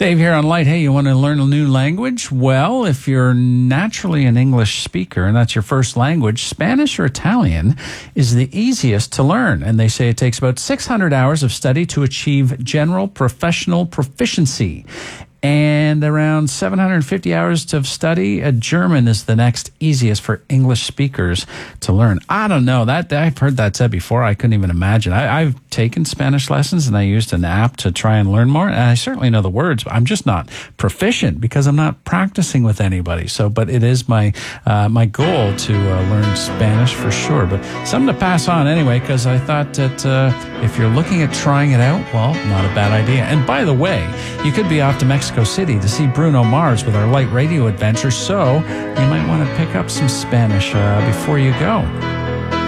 Dave here on Light. Hey, you want to learn a new language? Well, if you're naturally an English speaker and that's your first language, Spanish or Italian is the easiest to learn. And they say it takes about 600 hours of study to achieve general professional proficiency. And around 750 hours of study, German is the next easiest for English speakers to learn. I don't know. I've heard that said before. I couldn't even imagine. I've taken Spanish lessons and I used an app to try and learn more. And I certainly know the words, but I'm just not proficient because I'm not practicing with anybody. But it is my goal to learn Spanish for sure. But something to pass on anyway, because I thought that if you're looking at trying it out, well, not a bad idea. And by the way, you could be off to Mexico City to see Bruno Mars with our Light Radio adventure, so you might want to pick up some Spanish before you go.